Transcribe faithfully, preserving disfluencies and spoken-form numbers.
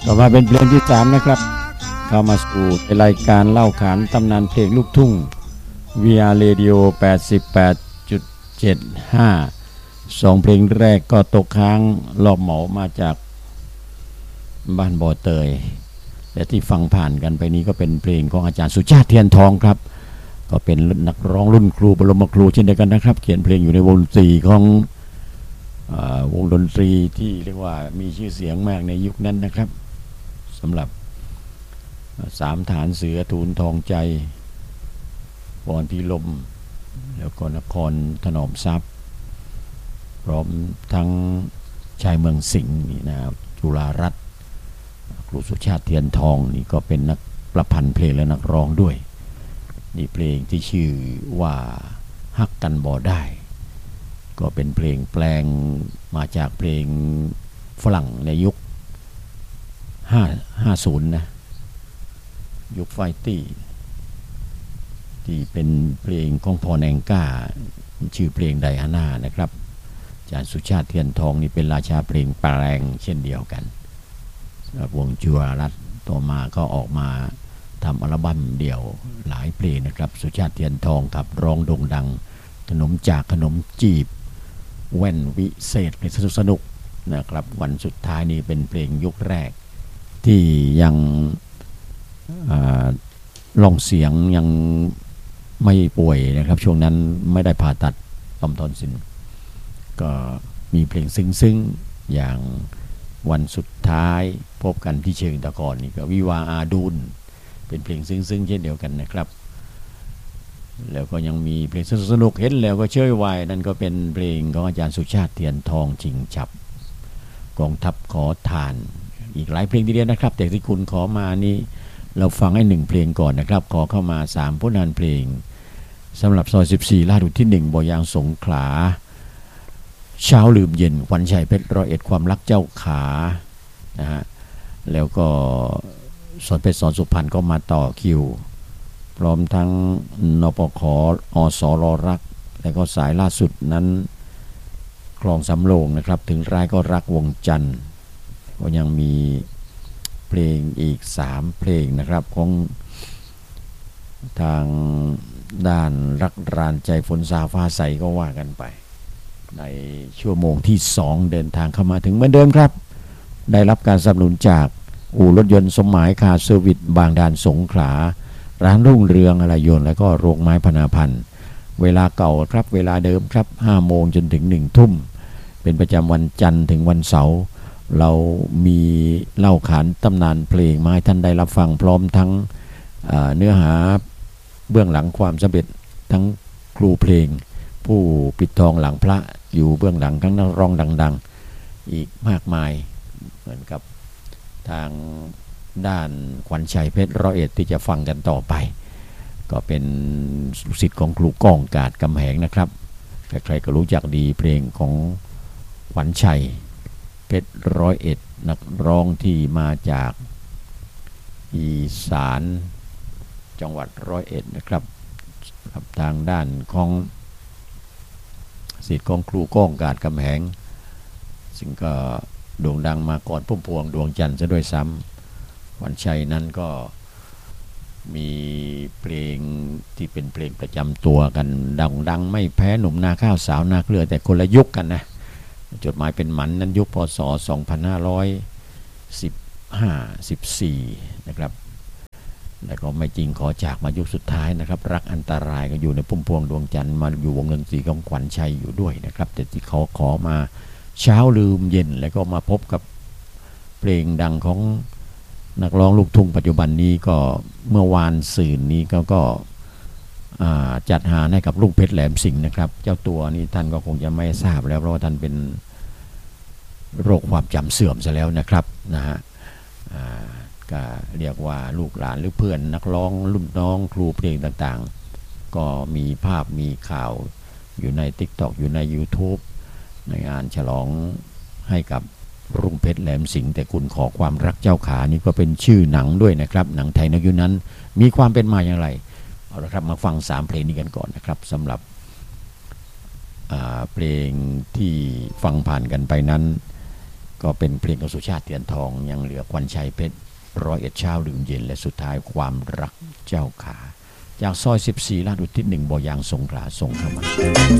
ต่อมาเป็นเพลงที่สามนะครับเข้ามาสู่รายการเล่าขานตำนานเพลงลูกทุ่ง วี อาร์ Radio แปดสิบแปดจุดเจ็ดห้า สองเพลงแรกก็ตกค้างรอบเหมามาจากบ้านบ่อเตยและที่ฟังผ่านกันไปนี้ก็เป็นเพลงของอาจารย์สุชาติเทียนทองครับก็เป็นนักร้องรุ่นครูบรมครูเช่นเดียวกันนะครับเขียนเพลงอยู่ในวงดนตรีของวงดนตรีที่เรียกว่ามีชื่อเสียงมากในยุคนั้นนะครับสำหรับสามฐานเสือทูลทองใจพรพิลมแล้วก็นครถนอมทรัพย์พร้อมทั้งชายเมืองสิงห์นี่นะครับจุฬารัตน์ครูสุชาติเทียนทองนี่ก็เป็นนักประพันธ์เพลงและนักร้องด้วยนี่เพลงที่ชื่อว่าฮักกันบ่ได้ก็เป็นเพลงแปลงมาจากเพลงฝรั่งในยุคห้า ห้าสิบนะยุคไฟตี้ที่เป็นเพลงของพอแนงก้าชื่อเพลงไดอาน่านะครับอาจารย์สุชาติเทียนทองนี่เป็นราชาเพลงแปลงเช่นเดียวกันวงจุฬารัตน์ต่อมาก็ออกมาทำอัลบั้มเดี่ยวหลายเพลงนะครับสุชาติเทียนทองครับร้องโด่งดังขนมจากขนมจีบแว่นวิเศษเป็นสนุกนะครับวันสุดท้ายนี้เป็นเพลงยุคแรกที่ยังลองเสียงยังไม่ป่วยนะครับช่วงนั้นไม่ได้ผ่าตัดต่อมทอนซิลก็มีเพลงซึ้งๆอย่างวันสุดท้ายพบกันที่เชิงตะกอนนี่ก็วิวาอาดูนเป็นเพลงซึ้งๆเช่นเดียวกันนะครับแล้วก็ยังมีเพลงสนุกเห็นแล้วก็เชยวายนั่นก็เป็นเพลงของอาจารย์สุชาติเทียนทองชิงฉับกองทัพขอทานอีกหลายเพลงทีเดียวนะครับแต่ที่คุณขอมานี่เราฟังให้หนึ่งเพลงก่อนนะครับขอเข้ามาสามผลงานเพลงสำหรับซอยสิบสี่ลาดอุทิศหนึ่งบ่อยางสงขลาเช้าลืมเย็นขวัญชัยเพชรร้อยเอ็ดความรักเจ้าขานะฮะแล้วก็สอนเพชรสอนสุพรรณก็มาต่อคิวพร้อมทั้งนปขอสรรักแล้วก็สายล่าสุดนั้นคลองสำโรงนะครับถึงร้ายก็รักวงจันทร์ก็ยังมีเพลงอีกสามเพลงนะครับของทางด้านรักรานใจฝนซาฟ้าใสก็ว่ากันไปในชั่วโมงที่สองเดินทางเข้ามาถึงเหมือนเดิมครับได้รับการสนับสนุนจากอู่รถยนต์สมหมายคาร์เซอร์วิสบางด่านสงขลาร้านรุ่งเรืองอะไรยนต์แล้วก็โรงไม้พนาพันธ์เวลาเก่าครับเวลาเดิมครับห้าโมงจนถึงหนึ่งทุ่มเป็นประจำวันจันทร์ถึงวันเสาร์เรามีเล่าขานตำนานเพลงมาให้ท่านได้รับฟังพร้อมทั้งเนื้อหาเบื้องหลังความสำเร็จทั้งครูเพลงผู้ปิดทองหลังพระอยู่เบื้องหลังทั้งนักร้องดังๆอีกมากมายเหมือนกับทางด้านขวัญชัยเพชรร้อยเอ็ดที่จะฟังกันต่อไปก็เป็นลูกศิษย์ของครูก้องกาดกำแหงนะครับใครๆก็รู้จักดีเพลงของขวัญชัยเพชรร้อยเอ็ดนักร้องที่มาจากอีสานจังหวัดร้อยเอ็ดนะครับทางด้านของศิษย์ของครูก้องกาดกำแหงซึ่งก็โด่งดังมาก่อนพุ่มพวงดวงจันทร์ซะด้วยซ้ำขวัญชัยนั้นก็มีเพลงที่เป็นเพลงประจำตัวกันดังๆไม่แพ้หนุ่มนาข้าวสาวนาเกลือแต่คนละยุคกันนะจดหมายเป็นหมันนั้นยุคพศสองพันห้าร้อยสิบห้า สิบสี่นะครับแล้วก็ไม่จริงขอจากมายุคสุดท้ายนะครับรักอันตรายก็อยู่ในพุ่มพวงดวงจันทร์มาอยู่วงดนตรีของขวัญชัยอยู่ด้วยนะครับแต่ที่เขาขอมาเช้าลืมเย็นแล้วก็มาพบกับเพลงดังของนักร้องลูกทุ่งปัจจุบันนี้ก็เมื่อวานสื่อนี้ก็ก็จัดหาให้กับลุงเพชรแหลมสิงห์นะครับเจ้าตัวนี่ท่านก็คงจะไม่ทราบแล้วเพราะว่าท่านเป็นโรคความจำเสื่อมซะแล้วนะครับนะฮะก็เรียกว่าลูกหลานหรือเพื่อนนักร้องรุ่นน้องครูเพลงต่างๆก็มีภาพมีข่าวอยู่ใน ติ๊กต็อก อยู่ใน ยูทูบ ในงานฉลองให้กับรุ่งเพชรแหลมสิงห์แต่คุณขอความรักเจ้าขานี่ก็เป็นชื่อหนังด้วยนะครับหนังไทยในยุคนั้นมีความเป็นมาอย่างไรเอาละครับมาฟังสามเพลงนี้กันก่อนนะครับสำหรับเพลงที่ฟังผ่านกันไปนั้นก็เป็นเพลงของสุชาติเทียนทองยังเหลือควันชัยเพชรร้อยเอ็ดเช้าลืมเย็นและสุดท้ายความรักเจ้าขาจากซอยสิบสี่ลาดอุทิศหนึ่งบ่อยางสงขลาส่งเข้ามา